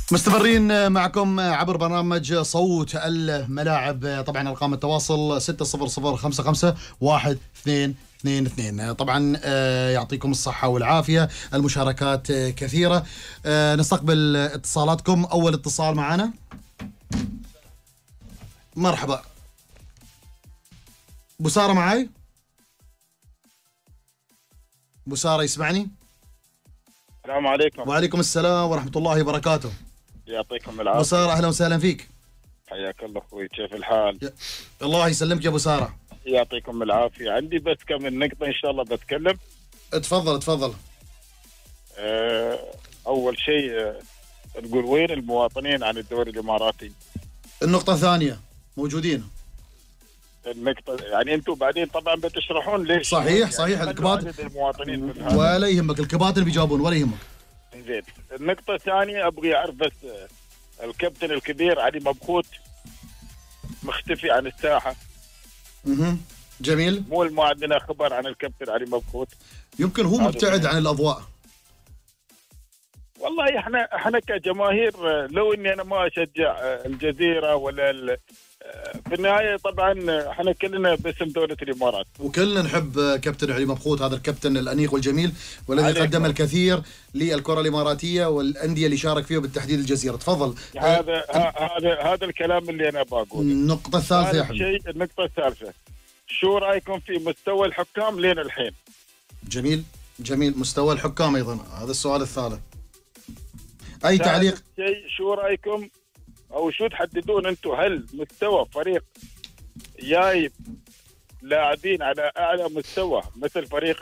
مستمرين معكم عبر برنامج صوت الملاعب. طبعا ارقام التواصل 600551222. طبعا يعطيكم الصحة والعافية، المشاركات كثيرة. نستقبل اتصالاتكم. اول اتصال معنا. مرحبا بسارة، معاي بسارة، يسمعني؟ السلام عليكم. وعليكم السلام ورحمة الله وبركاته. يعطيكم العافية. بسارة أهلا وسهلا فيك. حياك الله أخوي، كيف الحال؟ الله يسلمك يا أبو سارة. يعطيكم العافية. عندي بس كم من نقطة إن شاء الله بتكلم. اتفضل اتفضل. أول شيء تقول وين المواطنين عن الدوري الإماراتي؟ النقطة الثانية موجودين. النقطة يعني أنتم بعدين طبعا بتشرحون ليش. صحيح صحيح. الكباتن المواطنين ولا يهمك، الكباتن بيجاوبون ولا يهمك. زين. النقطة الثانية أبغي أعرف بس الكابتن الكبير علي مبخوت مختفي عن الساحة. جميل. مو ما عندنا خبر عن الكابتن علي مبخوت. يمكن هو مبتعد عن الأضواء. والله احنا كجماهير لو اني انا ما اشجع الجزيره ولا في النهايه طبعا احنا كلنا باسم دوله الامارات، وكلنا نحب كابتن علي مبخوت، هذا الكابتن الانيق والجميل والذي قدم الكثير للكره الاماراتيه والانديه اللي شارك فيها بالتحديد الجزيره. تفضل. هذا الكلام اللي انا بقوله. النقطه الثالثه يا حبيبي. النقطه الثالثه، شو رايكم في مستوى الحكام لين الحين؟ جميل جميل. مستوى الحكام ايضا، هذا السؤال الثالث. اي تعليق؟ شو رايكم او شو تحددون انتم؟ هل مستوى فريق جايب لاعبين على اعلى مستوى مثل فريق